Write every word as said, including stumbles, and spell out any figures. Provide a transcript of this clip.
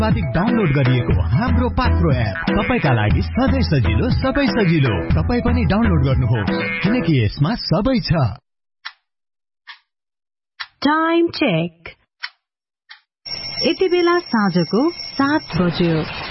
सर्वाधिक डाउनलोड गरिएको हाम्रो पात्रो एप तपाईका लागि सधैँ सजिलो सबै सजिलो। तपाई पनि डाउनलोड गर्नुहोस् किनकि यसमा सबै छ। Time check. यति बेला साँझको सात बज्यो।